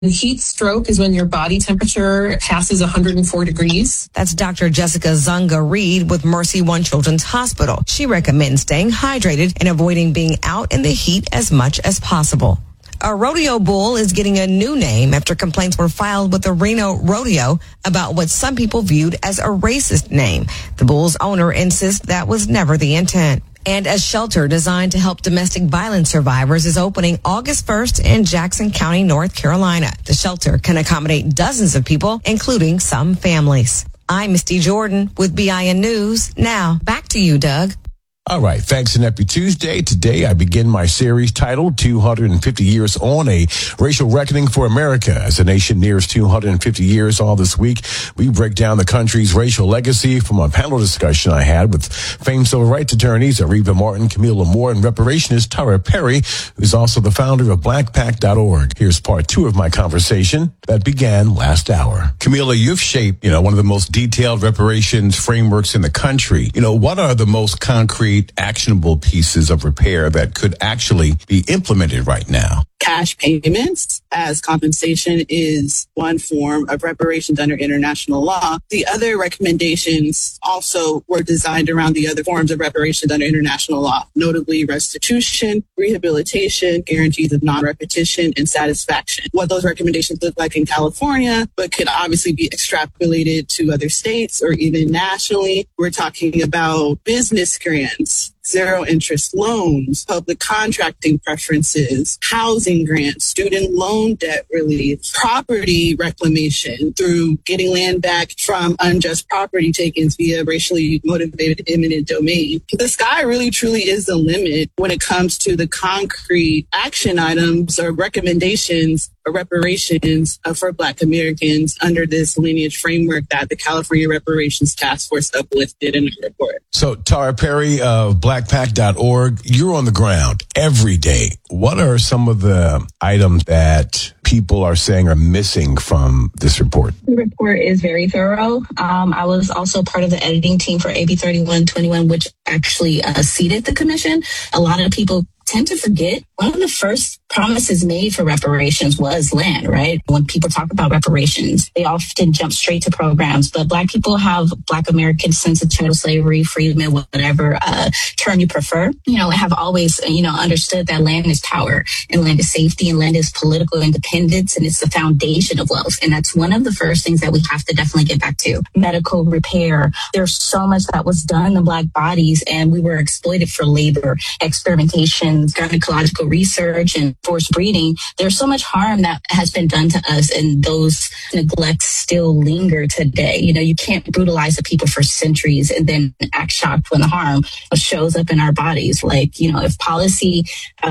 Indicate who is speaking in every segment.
Speaker 1: Heat stroke is when your body temperature passes 104 degrees.
Speaker 2: That's Dr. Jessica Zunga Reed with Mercy One Children's Hospital. She recommends staying hydrated and avoiding being out in the heat as much as possible. A rodeo bull is getting a new name after complaints were filed with the Reno Rodeo about what some people viewed as a racist name. The bull's owner insists that was never the intent. And a shelter designed to help domestic violence survivors is opening August 1st in Jackson County, North Carolina. The shelter can accommodate dozens of people, including some families. I'm Misty Jordan with BIN News. Now, back to you, Doug.
Speaker 3: All right. Thanks, and happy Tuesday. Today, I begin my series titled 250 Years On, a Racial Reckoning for America. As the nation nears 250 years all this week, we break down the country's racial legacy from a panel discussion I had with famed civil rights attorneys Areva Martin, Camila Moore, and reparationist Tara Perry, who's also the founder of BlackPact.org. Here's part 2 of my conversation that began last hour. Camila, you've shaped, one of the most detailed reparations frameworks in the country. What are the most concrete, actionable pieces of repair that could actually be implemented right now?
Speaker 4: Cash payments as compensation is one form of reparations under international law. The other recommendations also were designed around the other forms of reparations under international law, notably restitution, rehabilitation, guarantees of non-repetition, and satisfaction. What those recommendations look like in California, but could obviously be extrapolated to other states or even nationally. We're talking about business grants, zero interest loans, public contracting preferences, housing grants, student loan debt relief, property reclamation through getting land back from unjust property takings via racially motivated eminent domain. The sky really truly is the limit when it comes to the concrete action items or recommendations or reparations for Black Americans under this lineage framework that the California Reparations Task Force uplifted in a report.
Speaker 3: So, Tara Perry of BlackPact.org, you're on the ground every day. What are some of the items that people are saying are missing from this report?
Speaker 5: The report is very thorough. I was also part of the editing team for AB 3121, which actually seated the commission. A lot of people tend to forget one of the first promises made for reparations was land, right? When people talk about reparations, they often jump straight to programs, but Black people have Black American sense of chattel slavery, freedom, whatever term you prefer, have always, understood that land is power and land is safety and land is political independence and it's the foundation of wealth. And that's one of the first things that we have to definitely get back to. Medical repair. There's so much that was done in Black bodies and we were exploited for labor, experimentation, gynecological research and forced breeding. There's so much harm that has been done to us and those neglects still linger today. You can't brutalize the people for centuries and then act shocked when the harm shows up in our bodies. If policy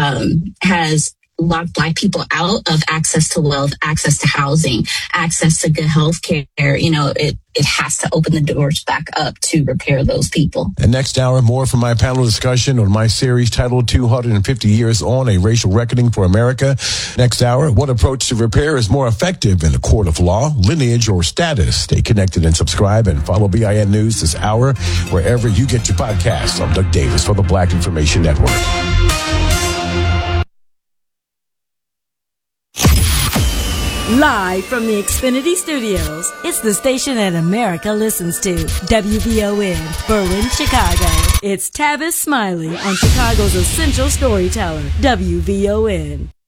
Speaker 5: has locked Black people out of access to wealth, access to housing, access to good health care, it has to open the doors back up to repair those people.
Speaker 3: And next hour, more from my panel discussion on my series titled 250 Years On, a Racial Reckoning for America. Next hour, what approach to repair is more effective in a court of law, lineage, or status? Stay connected and subscribe and follow BIN News this hour wherever you get your podcasts. I'm Doug Davis for the Black Information Network.
Speaker 6: Live from the Xfinity Studios, it's the station that America listens to. WVON, Berlin, Chicago. It's Tavis Smiley on Chicago's essential storyteller, WVON.